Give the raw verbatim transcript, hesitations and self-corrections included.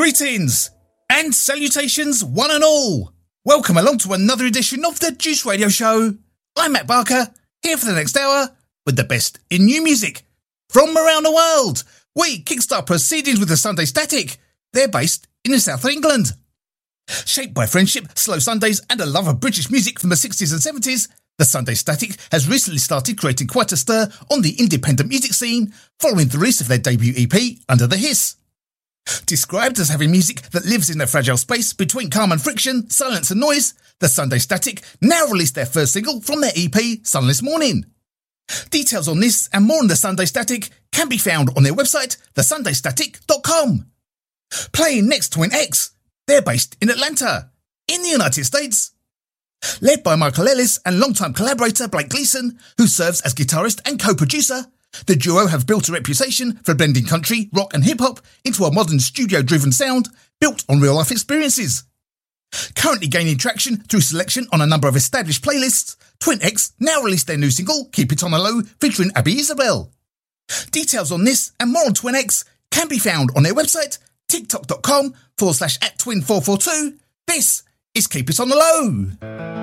Greetings and salutations one and all. Welcome along to another edition of the Juice Radio Show. I'm Matt Barker, here for the next hour with the best in new music from around the world. We kickstart proceedings with the Sunday Static. They're based in the south of England. Shaped by friendship, slow Sundays and a love of British music from the sixties and seventies, the Sunday Static has recently started creating quite a stir on the independent music scene following the release of their debut E P, Under the Hiss. Described as having music that lives in the fragile space between calm and friction, silence and noise, the Sunday Static now released their first single from their E P, Sunless Morning. Details on this and more on the Sunday Static can be found on their website, the sunday static dot com. Playing next, Twin X. They're based in Atlanta, in the United States. Led by Michael Ellis and longtime collaborator Blake Gleason, who serves as guitarist and co-producer, the duo have built a reputation for blending country, rock and hip-hop into a modern studio-driven sound built on real-life experiences. Currently gaining traction through selection on a number of established playlists, Twin X now released their new single, Keep It On The Low, featuring Abby Isabel. Details on this and more on Twin X can be found on their website, tiktok dot com forward slash at twin four four two. This is Keep It On The Low.